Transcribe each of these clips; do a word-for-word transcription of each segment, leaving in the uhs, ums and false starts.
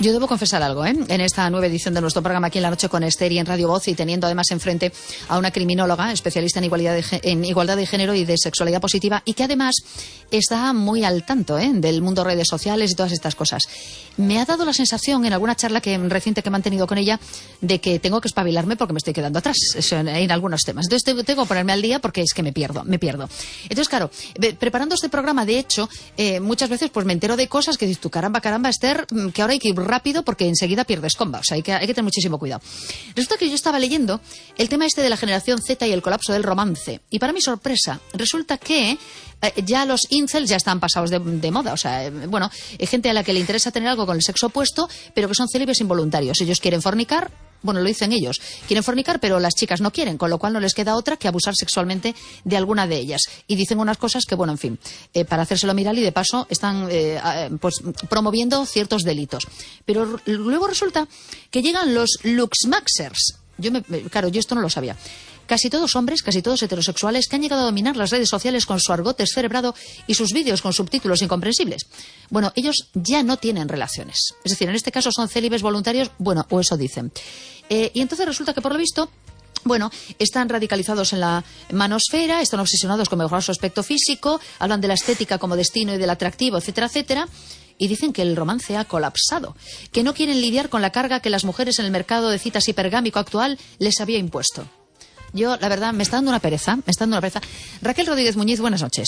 Yo debo confesar algo, ¿eh? En esta nueva edición de nuestro programa aquí en la noche con Esther y en Radio Voz, y teniendo además enfrente a una criminóloga especialista en igualdad de, en igualdad de género y de sexualidad positiva, y que además está muy al tanto, ¿eh?, del mundo redes sociales y todas estas cosas. Me ha dado la sensación en alguna charla que reciente que he mantenido con ella de que tengo que espabilarme porque me estoy quedando atrás en, en algunos temas. Entonces tengo, tengo que ponerme al día porque es que me pierdo, me pierdo. Entonces, claro, preparando este programa, de hecho, eh, muchas veces pues me entero de cosas que dices tú, caramba, caramba, Esther, que ahora hay que ir rápido porque enseguida pierdes comba. O sea, hay que, hay que tener muchísimo cuidado. Resulta que yo estaba leyendo el tema este de la generación Z y el colapso del romance. Y para mi sorpresa, resulta que eh, ya los incels ya están pasados de, de moda. O sea, eh, bueno, hay gente a la que le interesa tener algo con el sexo opuesto, pero que son célibes involuntarios. Ellos quieren fornicar. Bueno, lo dicen ellos. Quieren fornicar, pero las chicas no quieren, con lo cual no les queda otra que abusar sexualmente de alguna de ellas. Y dicen unas cosas que, bueno, en fin, eh, para hacérselo mirar, y de paso están eh, pues promoviendo ciertos delitos. Pero luego resulta que llegan los Luxmaxers. Yo me, claro, yo esto no lo sabía. Casi todos hombres, casi todos heterosexuales, que han llegado a dominar las redes sociales con su argot descerebrado y sus vídeos con subtítulos incomprensibles. Bueno, ellos ya no tienen relaciones. Es decir, en este caso son célibes voluntarios, bueno, o eso dicen. Eh, y entonces resulta que, por lo visto, bueno, están radicalizados en la manosfera, están obsesionados con mejorar su aspecto físico, hablan de la estética como destino y del atractivo, etcétera, etcétera. Y dicen que el romance ha colapsado, que no quieren lidiar con la carga que las mujeres en el mercado de citas hipergámico actual les había impuesto. Yo, la verdad, me está dando una pereza, me está dando una pereza. Raquel Rodríguez Muñiz, buenas noches.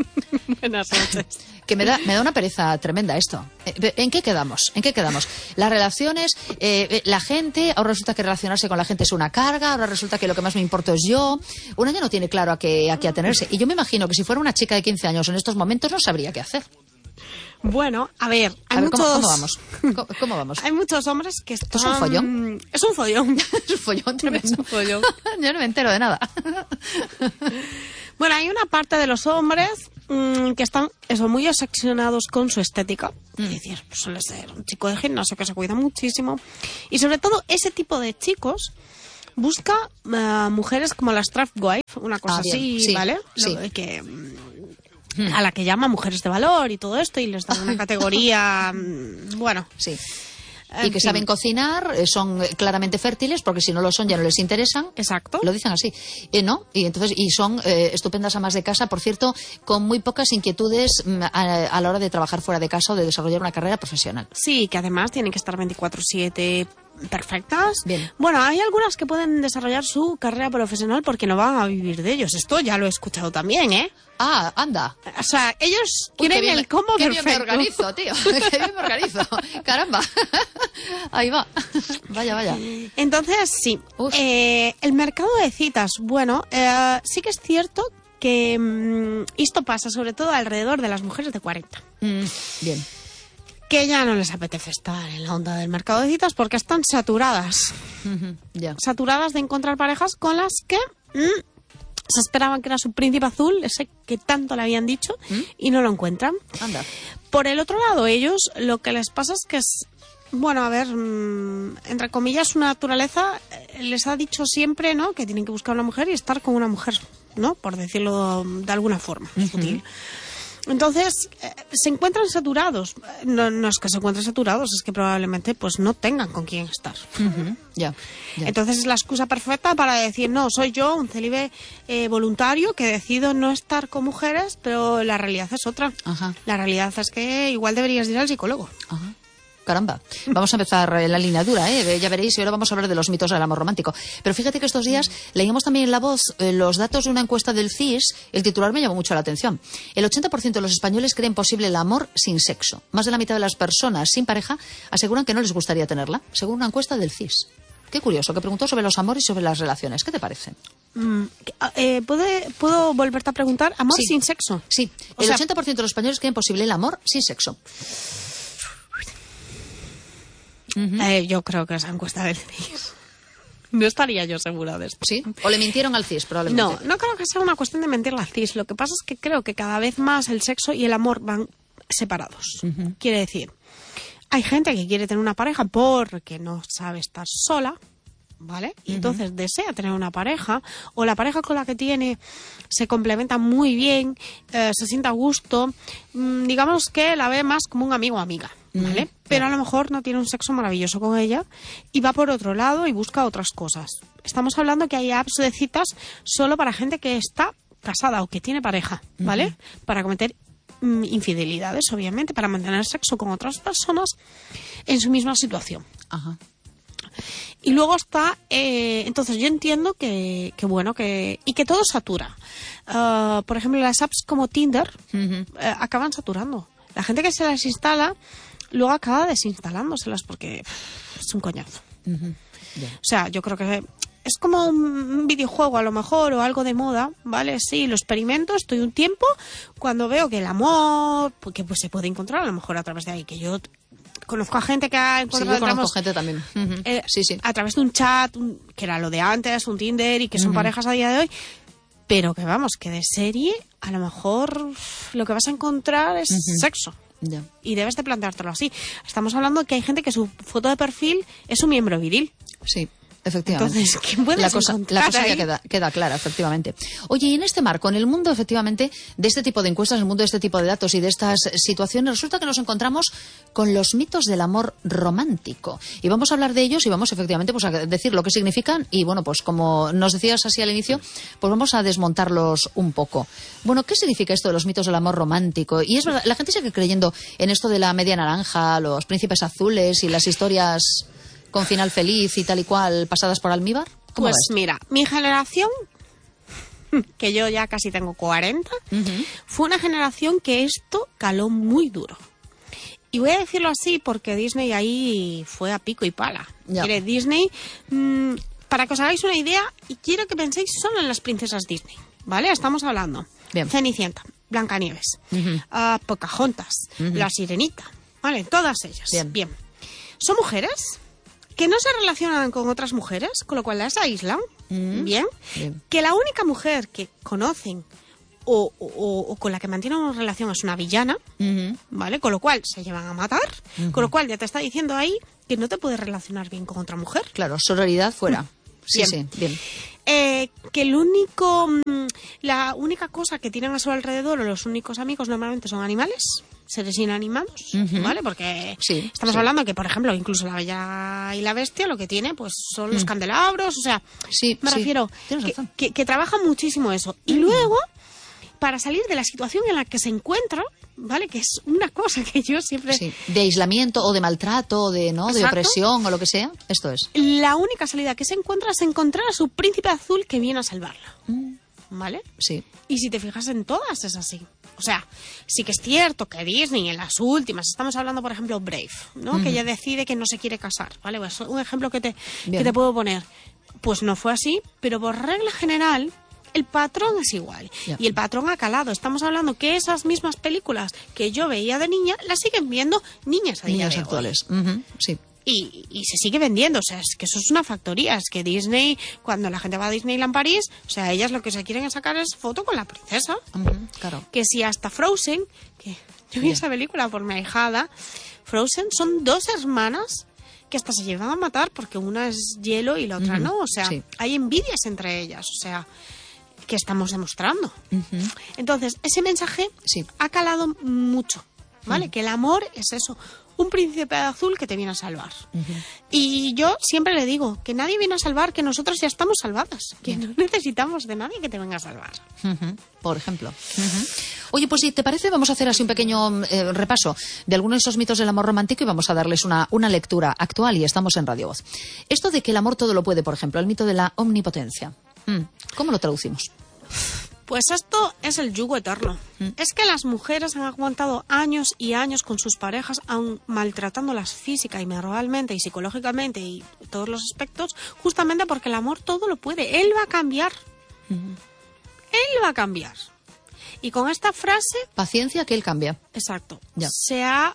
Buenas noches. Que me da, me da una pereza tremenda esto. ¿En qué quedamos? ¿En qué quedamos? Las relaciones, eh, la gente, ahora resulta que relacionarse con la gente es una carga, ahora resulta que lo que más me importa es yo. Uno ya no tiene claro a qué, a qué atenerse. Y yo me imagino que si fuera una chica de quince años en estos momentos no sabría qué hacer. Bueno, a ver, hay a ver muchos... ¿cómo, ¿cómo vamos? ¿Cómo, ¿Cómo vamos? Hay muchos hombres que están... ¿Esto es un follón? Es un follón. Es un follón tremendo. Es un follón. Yo no me entero de nada. Bueno, hay una parte de los hombres mmm, que están eso, muy obsesionados con su estética. Mm. Es decir, pues suele ser un chico de gimnasio que se cuida muchísimo. Y sobre todo, ese tipo de chicos busca uh, mujeres como la Strafwife, una cosa ah, así, sí, ¿vale? Sí. Lo, que... a la que llama mujeres de valor y todo esto, y les dan una categoría, bueno. Sí. Y que saben cocinar, son claramente fértiles, porque si no lo son ya no les interesan. Exacto. Lo dicen así, eh, ¿no? Y entonces y son eh, estupendas amas de casa, por cierto, con muy pocas inquietudes a, a la hora de trabajar fuera de casa o de desarrollar una carrera profesional. Sí, que además tienen que estar veinticuatro siete perfectas. Bien. Bueno, hay algunas que pueden desarrollar su carrera profesional porque no van a vivir de ellos. Esto ya lo he escuchado también, ¿eh? Ah, anda. O sea, ellos Uy, quieren bien, el combo qué perfecto. Qué bien me organizo, tío. Qué bien me organizo. Caramba. Ahí va. Vaya, vaya. Entonces, sí. Eh, el mercado de citas, bueno, eh, sí que es cierto que mmm, esto pasa sobre todo alrededor de las mujeres de cuarenta. Mm, bien. Que ya no les apetece estar en la onda del mercado de citas porque están saturadas. Uh-huh, yeah. Saturadas de encontrar parejas con las que mmm, se esperaban que era su príncipe azul, ese que tanto le habían dicho, ¿Mm? Y no lo encuentran. Anda. Por el otro lado, ellos lo que les pasa es que es, bueno, a ver, mmm, entre comillas, su naturaleza les ha dicho siempre, ¿no?, que tienen que buscar una mujer y estar con una mujer, ¿no?, por decirlo de alguna forma, uh-huh. sutil. Entonces, eh, se encuentran saturados. No, no es que se encuentren saturados, es que probablemente pues no tengan con quién estar. Uh-huh. Yeah, yeah. Entonces es la excusa perfecta para decir, no, soy yo, un célibe eh, voluntario que decido no estar con mujeres, pero la realidad es otra. Uh-huh. La realidad es que igual deberías ir al psicólogo. Uh-huh. Caramba, vamos a empezar la línea dura, ¿eh? Ya veréis, y ahora vamos a hablar de los mitos del amor romántico. Pero fíjate que estos días leíamos también en La Voz eh, los datos de una encuesta del C I S. El titular me llamó mucho la atención. El ochenta por ciento de los españoles creen posible el amor sin sexo. Más de la mitad de las personas sin pareja aseguran que no les gustaría tenerla, según una encuesta del C I S. Qué curioso, que preguntó sobre los amores y sobre las relaciones. ¿Qué te parece? Mm, eh, ¿puedo, ¿Puedo volverte a preguntar? ¿Amor sí. sin sexo? Sí, o el sea... ochenta por ciento de los españoles creen posible el amor sin sexo. Uh-huh. Eh, yo creo que esa encuesta del C I S. No estaría yo segura de esto. ¿Sí? ¿O le mintieron al C I S probablemente? No, no creo que sea una cuestión de mentirle al C I S. Lo que pasa es que creo que cada vez más el sexo y el amor van separados. Uh-huh. Quiere decir, hay gente que quiere tener una pareja porque no sabe estar sola. ¿vale? Y uh-huh. entonces desea tener una pareja, o la pareja con la que tiene se complementa muy bien, eh, se siente a gusto, mmm, digamos que la ve más como un amigo o amiga, ¿vale? Uh-huh. Pero a lo mejor no tiene un sexo maravilloso con ella y va por otro lado y busca otras cosas. Estamos hablando que hay apps de citas solo para gente que está casada o que tiene pareja, ¿vale? Uh-huh. Para cometer mmm, infidelidades, obviamente, para mantener sexo con otras personas en su misma situación. Ajá. Uh-huh. Y luego está, eh, entonces yo entiendo que, que bueno, que y que todo satura. Uh, por ejemplo, las apps como Tinder uh-huh. eh, acaban saturando. La gente que se las instala luego acaba desinstalándoselas porque pff, es un coñazo. Uh-huh. Yeah. O sea, yo creo que es como un videojuego a lo mejor o algo de moda, ¿vale? Sí, lo experimento, estoy un tiempo, cuando veo que el amor, que pues se puede encontrar a lo mejor a través de ahí, que yo conozco a gente que ha encontrado... Sí, yo conozco gente también. Uh-huh. Eh, sí, sí. A través de un chat, un, que era lo de antes, un Tinder, y que son uh-huh. parejas a día de hoy. Pero que vamos, que de serie, a lo mejor lo que vas a encontrar es uh-huh. sexo. Yeah. Y debes de planteártelo así. Estamos hablando de que hay gente que su foto de perfil es un miembro viril. Sí. Efectivamente. Entonces, ¿qué puedes la cosa, encontrar la cosa ahí? ya queda, queda clara, efectivamente. Oye, y en este marco, en el mundo, efectivamente, de este tipo de encuestas, en el mundo de este tipo de datos y de estas situaciones, resulta que nos encontramos con los mitos del amor romántico. Y vamos a hablar de ellos y vamos, efectivamente, pues a decir lo que significan y, bueno, pues como nos decías así al inicio, pues vamos a desmontarlos un poco. Bueno, ¿qué significa esto de los mitos del amor romántico? Y es verdad, la gente sigue creyendo en esto de la media naranja, los príncipes azules y las historias con final feliz y tal y cual, pasadas por almíbar? Pues mira, mi generación, que yo ya casi tengo cuarenta, uh-huh. fue una generación que esto caló muy duro. Y voy a decirlo así porque Disney ahí fue a pico y pala. Ya. Mire, Disney, mmm, para que os hagáis una idea, y quiero que penséis solo en las princesas Disney, ¿vale? Estamos hablando Bien. Cenicienta, Blancanieves, uh-huh. uh, Pocahontas, uh-huh. La Sirenita, ¿vale? Todas ellas. Bien. Bien. Son mujeres que no se relacionan con otras mujeres, con lo cual las aíslan, mm. ¿bien? Bien. Que la única mujer que conocen o, o, o con la que mantienen una relación es una villana, mm-hmm. ¿vale? Con lo cual se llevan a matar, mm-hmm. con lo cual ya te está diciendo ahí que no te puedes relacionar bien con otra mujer. Claro, sororidad fuera. Mm. Sí, bien. sí, bien. Eh, que el único, la única cosa que tienen a su alrededor o los únicos amigos normalmente son animales, seres inanimados, uh-huh. ¿vale? Porque sí, estamos sí. hablando que, por ejemplo, incluso la Bella y la Bestia lo que tiene pues son los mm. candelabros, o sea, sí, me sí. refiero que, que, que trabajan muchísimo eso. Y mm. luego, para salir de la situación en la que se encuentran, ¿vale? Que es una cosa que yo siempre... Sí. De aislamiento o de maltrato, o de, ¿no? de opresión o lo que sea, esto es. La única salida que se encuentra es encontrar a su príncipe azul que viene a salvarla, mm. ¿vale? Sí. Y si te fijas en todas es así. O sea, sí que es cierto que Disney en las últimas, estamos hablando por ejemplo Brave, ¿no? Uh-huh. Que ella decide que no se quiere casar, ¿vale? Pues un ejemplo que te, que te puedo poner. Pues no fue así, pero por regla general el patrón es igual. Yeah. Y el patrón ha calado. Estamos hablando que esas mismas películas que yo veía de niña las siguen viendo niñas a día Niñas de actuales. hoy. Uh-huh. Sí. Y, y se sigue vendiendo, o sea, es que eso es una factoría, es que Disney, cuando la gente va a Disneyland París, o sea, ellas lo que se quieren sacar es foto con la princesa. Uh-huh, claro. Que si hasta Frozen, que yo vi yeah. esa película por mi ahijada, Frozen son dos hermanas que hasta se llevan a matar porque una es hielo y la otra uh-huh. no, o sea, sí. hay envidias entre ellas, o sea, que estamos demostrando. Uh-huh. Entonces, ese mensaje sí. ha calado mucho, ¿vale? Uh-huh. Que el amor es eso, un príncipe azul que te viene a salvar. Uh-huh. Y yo siempre le digo que nadie viene a salvar, que nosotros ya estamos salvadas, que no necesitamos de nadie que te venga a salvar. Uh-huh. Por ejemplo. Uh-huh. Oye, pues si te parece, vamos a hacer así un pequeño eh, repaso de algunos de esos mitos del amor romántico y vamos a darles una, una lectura actual y estamos en Radio Voz. Esto de que el amor todo lo puede, por ejemplo, el mito de la omnipotencia. ¿Cómo lo traducimos? Pues esto es el yugo eterno. Mm. Es que las mujeres han aguantado años y años con sus parejas, aun maltratándolas física y moralmente y psicológicamente y todos los aspectos, justamente porque el amor todo lo puede. Él va a cambiar. Mm. Él va a cambiar. Y con esta frase... Paciencia, que él cambia. Exacto. Ya. Se ha...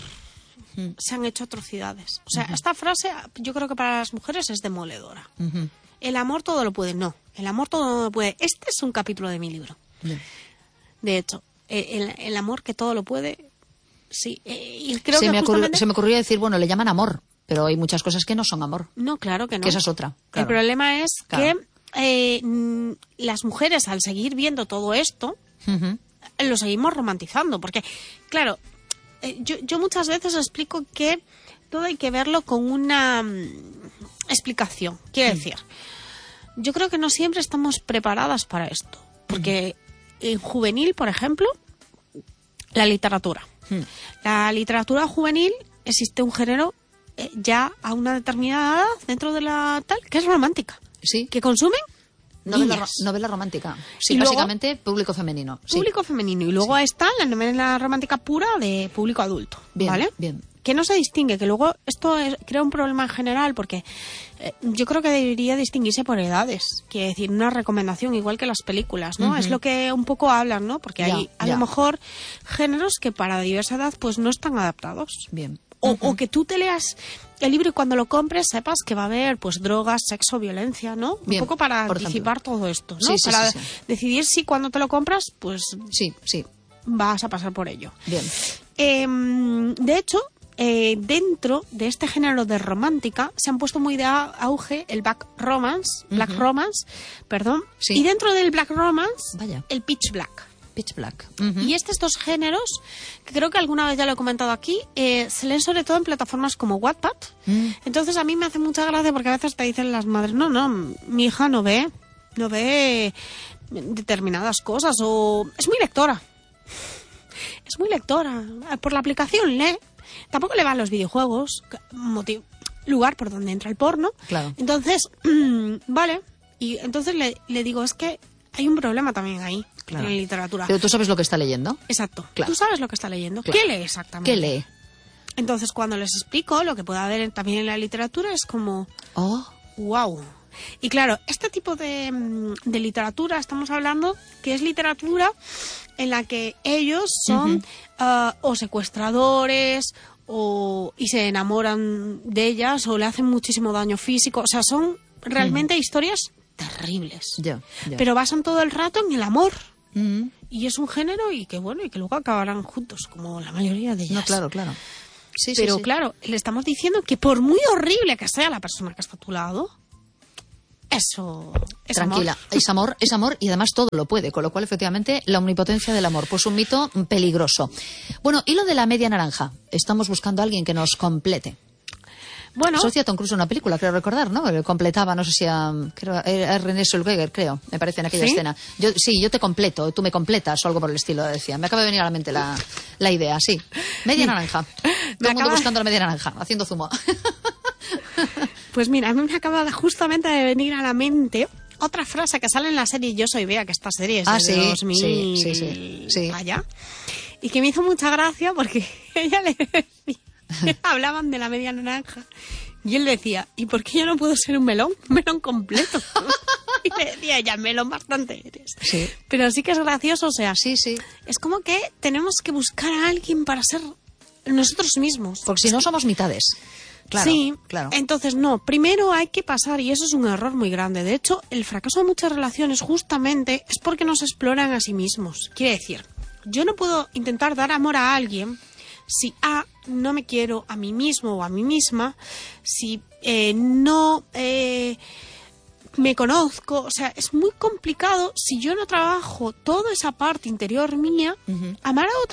Mm. Se han hecho atrocidades. O sea, uh-huh. esta frase yo creo que para las mujeres es demoledora. Uh-huh. El amor todo lo puede. No, el amor todo lo puede. Este es un capítulo de mi libro. Bien. De hecho, el, el amor que todo lo puede, sí. Y creo se, que me justamente... ocurrió, se me ocurrió decir, bueno, le llaman amor. pero hay muchas cosas que no son amor. No, claro que no. Que esa es otra. Claro. El problema es Claro. que eh, mm, las mujeres, al seguir viendo todo esto, Uh-huh. lo seguimos romantizando. Porque, claro, eh, yo, yo muchas veces explico que todo hay que verlo con una mm, explicación. Quiero Mm. decir, yo creo que no siempre estamos preparadas para esto. Porque en juvenil, por ejemplo, la literatura. Mm. La literatura juvenil existe un género eh, ya a una determinada edad dentro de la tal, que es romántica. Sí. Que consumen Novela, niñas. ro- novela romántica. Sí, Y luego- básicamente público femenino. Sí. Público femenino. Y luego está la novela romántica pura de público adulto. Bien, ¿Vale? bien. Que no se distingue, que luego esto es- crea un problema en general, porque eh, yo creo que debería distinguirse por edades. Quiere decir, una recomendación igual que las películas, ¿no? Ujú. Es lo que un poco hablan, ¿no? Porque Ya, hay a ya. lo mejor géneros que para diversa edad pues no están adaptados. Bien. O, Ujú. o que tú te leas el libro y cuando lo compres sepas que va a haber pues drogas, sexo, violencia, ¿no? Bien, Un poco para por anticipar todo esto, ¿no? Sí, sí, para sí, sí. decidir si cuando te lo compras pues Sí, sí. vas a pasar por ello. Bien. Eh, de hecho, eh, dentro de este género de romántica se han puesto muy de a- auge el black romance, black Ujú. romance, perdón, Sí. y dentro del black romance Vaya. el pitch black. Pitch Black. Ujú. Y estos dos géneros, que creo que alguna vez ya lo he comentado aquí, eh, se leen sobre todo en plataformas como Wattpad. Mm. Entonces a mí me hace mucha gracia porque a veces te dicen las madres, no, no, mi hija no ve, no ve determinadas cosas o es muy lectora. Es muy lectora. Por la aplicación lee. Tampoco le van los videojuegos, motivo, lugar por donde entra el porno. Claro. Entonces, vale. Y entonces le, le digo, es que hay un problema también ahí, Claro. en la literatura. Pero tú sabes lo que está leyendo. Exacto. Claro. Tú sabes lo que está leyendo. Claro. ¿Qué lee exactamente? ¿Qué lee? Entonces, cuando les explico lo que puede haber también en la literatura, es como, Oh, wow. Y claro, este tipo de, mm, de literatura, estamos hablando que es literatura en la que ellos son Ujú. ah, o secuestradores o y se enamoran de ellas o le hacen muchísimo daño físico. O sea, son realmente historias terribles. ya, ya. Pero basan todo el rato en el amor. Mm. Y es un género y que bueno, y que luego acabarán juntos, como la mayoría de ellas. No, claro, claro. Sí, sí, Pero sí. claro, le estamos diciendo que por muy horrible que sea la persona que está a tu lado, eso es Tranquila, amor. es amor, es amor y además todo lo puede, con lo cual efectivamente la omnipotencia del amor, pues un mito peligroso. Bueno, y lo de la media naranja, estamos buscando a alguien que nos complete. Bueno, Eso hacía Tom Cruise en una película, creo recordar, ¿no? Que completaba, no sé si a, creo, a René Zellweger, creo, me parece, en aquella ¿Sí? escena. Yo, sí, yo te completo, tú me completas o algo por el estilo, decía. Me acaba de venir a la mente la, la idea, sí. Media naranja. Todo el mundo acaba- buscando la media naranja, haciendo zumo. pues mira, a mí me acaba de- justamente de venir a la mente otra frase que sale en la serie Yo Soy Bea, que esta serie es Ah, de sí, dos mil sí, sí, sí, sí. allá, y que me hizo mucha gracia porque ella le decía, hablaban de la media naranja, y él decía, ¿y por qué yo no puedo ser un melón? Un melón completo. Y le decía ella, melón bastante eres. Sí. Pero sí que es gracioso, o sea, Sí, sí. es como que tenemos que buscar a alguien para ser nosotros mismos. Porque si no somos mitades. Claro, sí, claro. Entonces, no, primero hay que pasar, y eso es un error muy grande. De hecho, el fracaso de muchas relaciones justamente es porque no se exploran a sí mismos. Quiere decir, yo no puedo intentar dar amor a alguien si A, no me quiero a mí mismo o a mí misma, si eh, no eh, me conozco. O sea, es muy complicado si yo no trabajo toda esa parte interior mía, Ujú. amar a otra